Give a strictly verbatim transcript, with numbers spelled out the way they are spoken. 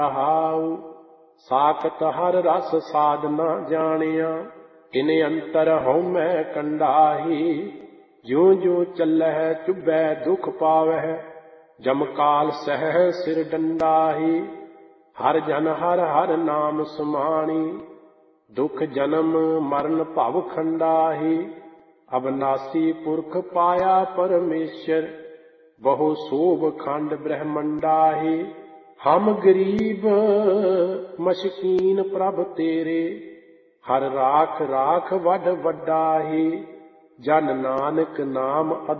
ਰਹਾਉ। ਸਾਖਤ ਹਰ ਰਸ ਸਾਧ ਨਾ ਜਾਣਿਆ, ਇਨ ਅੰਤਰ ਹਉਮੈ ਕੰਡਾਹੀ। ਜਿਉ ਜਿਉ ਚੱਲਹਿ ਚੁਭੈ ਦੁਖ ਪਾਵਹਿ, ਜਮ ਕਾਲ ਸਹਿ ਸਿਰ ਡੰਡਾਹੀ। ਹਰ ਜਨ ਹਰ ਹਰ ਨਾਮ ਸਮਾਣੀ, ਦੁਖ ਜਨਮ ਮਰਨ ਭਵ ਖੰਡਾਹੀ। ਅਬਨਾਸੀ ਪੁਰਖ ਪਾਇਆ ਪਰਮੇਸ਼ਰ, ਬਹੁ ਸੋਭ ਖੰਡ ਬ੍ਰਹਮੰਡਾਹੀ। ਹਮ ਗਰੀਬ ਮਸਕੀਨ ਪ੍ਰਭ ਤੇਰੇ, ਹਰ ਰਾਖ ਰਾਖ ਵੱਡ ਵੱਡਾਹੀ। ਜਨ ਨਾਨਕ ਨਾਮ